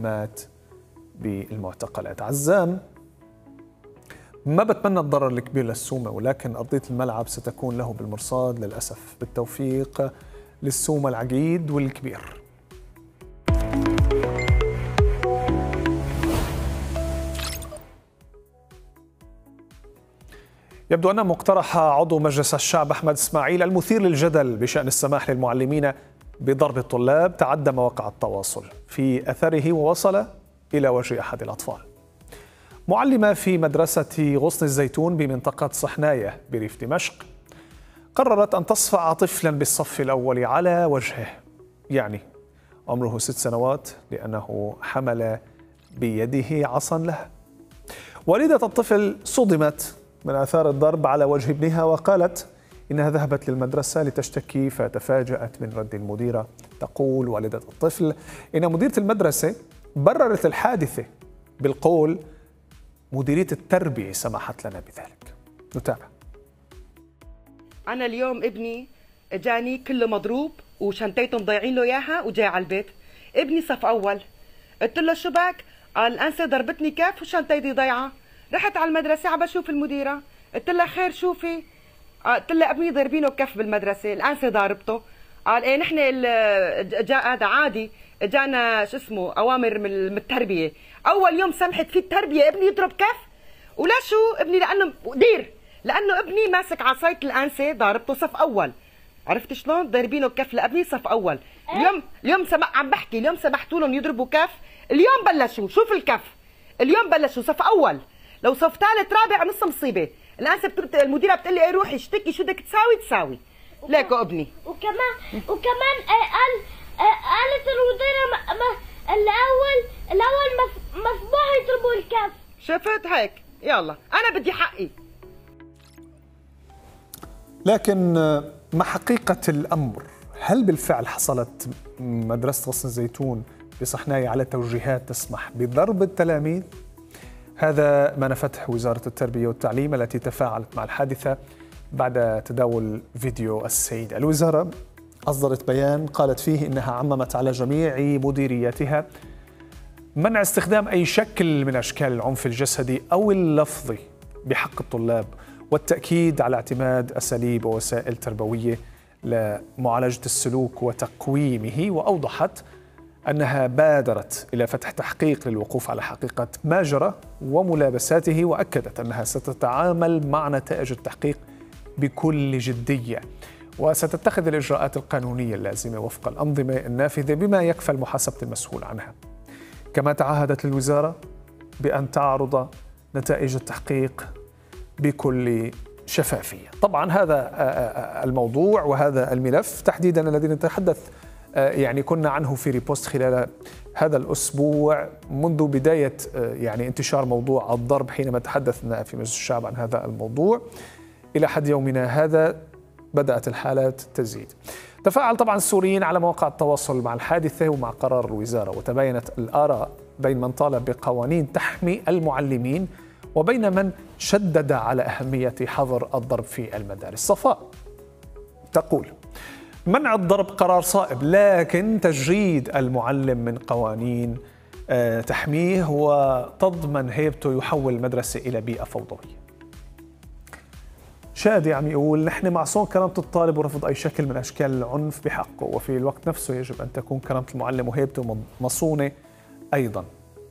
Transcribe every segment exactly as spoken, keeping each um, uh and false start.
مات بالمعتقلات. عزام ما بتمنى الضرر الكبير للسومة، ولكن أرضية الملعب ستكون له بالمرصاد للأسف. بالتوفيق للسومة العقيد والكبير. يبدو أن مقترح عضو مجلس الشعب أحمد إسماعيل المثير للجدل بشأن السماح للمعلمين بضرب الطلاب تعدى مواقع التواصل في أثره ووصل إلى وجه أحد الأطفال. معلمة في مدرسة غصن الزيتون بمنطقة صحناية بريف دمشق قررت أن تصفع طفلا بالصف الأول على وجهه، يعني عمره ست سنوات، لأنه حمل بيده عصا له. والدة الطفل صدمت من آثار الضرب على وجه ابنها وقالت إنها ذهبت للمدرسة لتشتكي فتفاجأت من رد المديرة. تقول والدة الطفل إن مديرة المدرسة بررت الحادثة بالقول مديرية التربية سمحت لنا بذلك. نتابع. أنا اليوم ابني جاني كله مضروب وشنطته مضيعين له إياها وجاي على البيت. ابني صف أول، قلت له شو بك؟ قال الأنسة ضربتني كف وشنطتي ضيعة. رحت على المدرسة عم بشوف المديرة، قلت لها خير شوفي؟ قلت لها ابني ضاربينه كف بالمدرسة، الأنسة ضاربته. قال ايه نحن جاء هذا عادي، جانا شو اسمه أوامر من التربية. أول يوم سمحت فيه التربية ابني يضرب كف؟ ولا شو ابني؟ لأنه دير لأنه ابني ماسك عصاية الأنسة ضاربته صف أول. عرفت شلون؟ ضاربينه كف لابني صف أول. اليوم اليوم سمح عم بحكي اليوم سمحتوا لهم يضربوا كف؟ اليوم بلشوا، شوف الكف، اليوم بلشوا صف أول. لو صف ثالث رابع نص مصيبة. الأنسة بترد المديرة بتقول لي ايه روحي اشتكي، شو بدك تساوي تساوي. ليكو ابني. وكمان وكمان قال قالت المديرة ما ما الأول الأول مسموح يضربوا الكف. شفت هيك؟ يلا أنا بدي حقي. لكن ما حقيقة الأمر؟ هل بالفعل حصلت مدرسة غصن الزيتون بصحناية على توجيهات تسمح بضرب التلاميذ؟ هذا ما نفته وزارة التربية والتعليم التي تفاعلت مع الحادثة بعد تداول فيديو السيد. الوزارة أصدرت بيان قالت فيه إنها عممت على جميع مديرياتها منع استخدام أي شكل من أشكال العنف الجسدي أو اللفظي بحق الطلاب، والتأكيد على اعتماد أساليب ووسائل تربوية لمعالجة السلوك وتقويمه. وأوضحت أنها بادرت إلى فتح تحقيق للوقوف على حقيقة ما جرى وملابساته، وأكدت أنها ستتعامل مع نتائج التحقيق بكل جدية وستتخذ الإجراءات القانونية اللازمة وفق الأنظمة النافذة بما يكفل محاسبة المسؤول عنها. كما تعهدت الوزارة بأن تعرض نتائج التحقيق بكل شفافية. طبعا هذا الموضوع وهذا الملف تحديدا الذي نتحدث يعني كنا عنه في ريبوست خلال هذا الأسبوع منذ بداية يعني انتشار موضوع الضرب، حينما تحدثنا في مجلس الشعب عن هذا الموضوع إلى حد يومنا هذا بدأت الحالات تزيد. تفاعل طبعا السوريين على مواقع التواصل مع الحادثة ومع قرار الوزارة، وتباينت الآراء بين من طالب بقوانين تحمي المعلمين وبين من شدد على أهمية حظر الضرب في المدارس. صفاء تقول منع الضرب قرار صائب، لكن تجريد المعلم من قوانين تحميه وتضمن هيبته يحول المدرسة إلى بيئة فوضوية. شادي عم يقول نحن مع صون كرامة الطالب ورفض أي شكل من أشكال العنف بحقه، وفي الوقت نفسه يجب أن تكون كرامة المعلم وهيبته مصونة أيضا.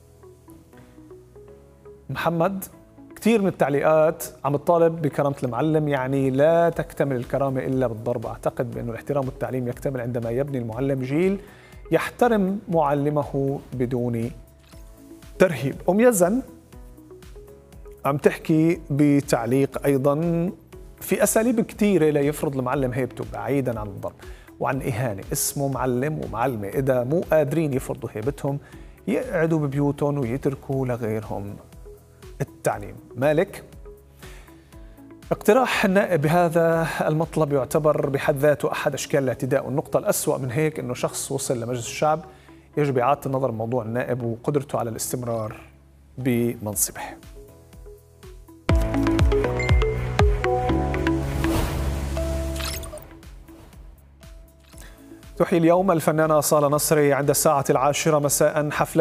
محمد كثير من التعليقات عم تطالب بكرامة المعلم، يعني لا تكتمل الكرامة إلا بالضرب. أعتقد بأن الاحترام والتعليم يكتمل عندما يبني المعلم جيل يحترم معلمه بدون ترهيب. أم يزن عم تحكي بتعليق أيضا في أساليب كثيرة لا يفرض المعلم هيبته بعيدا عن الضرب وعن إهانة. اسمه معلم ومعلمة، إذا مو قادرين يفرضوا هيبتهم يقعدوا ببيوتهم ويتركوا لغيرهم التعليم. مالك اقتراح النائب بهذا المطلب يعتبر بحد ذاته أحد أشكال الاعتداء، والنقطة الأسوأ من هيك أنه شخص وصل لمجلس الشعب يجب إعادة النظر بموضوع النائب وقدرته على الاستمرار بمنصبه. تحيي اليوم الفنانة صالة نصري عند الساعة العاشرة مساء حفلة